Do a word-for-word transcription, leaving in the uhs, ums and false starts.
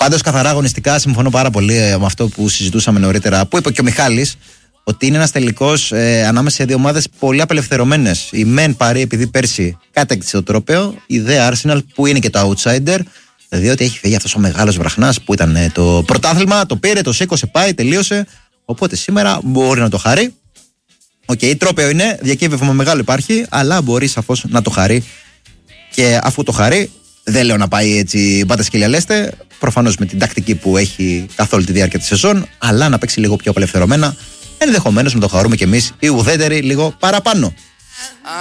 Πάντως, καθαρά αγωνιστικά, συμφωνώ πάρα πολύ με αυτό που συζητούσαμε νωρίτερα, που είπε και ο Μιχάλης, ότι είναι ένας τελικός ε, ανάμεσα σε δύο ομάδες πολύ απελευθερωμένες. Η μεν πάρει επειδή πέρσι κάτεκτησε το τρόπαιο, η δε Arsenal που είναι και το outsider, διότι έχει φύγει αυτός ο μεγάλος βραχνάς που ήταν ε, το πρωτάθλημα, το πήρε, το σήκωσε, πάει, τελείωσε. Οπότε σήμερα μπορεί να το χαρεί. Οκ, okay, τρόπαιο είναι, διακύβευμα μεγάλο υπάρχει, αλλά μπορεί σαφώς να το χαρεί. Και αφού το χαρεί, δεν λέω να πάει έτσι μπάτε σκυλιά λέστε, προφανώς με την τακτική που έχει καθ' όλη τη διάρκεια της σεζόν, αλλά να παίξει λίγο πιο απελευθερωμένα, ενδεχομένως να το χαρούμε κι εμείς οι ουδέτεροι λίγο παραπάνω.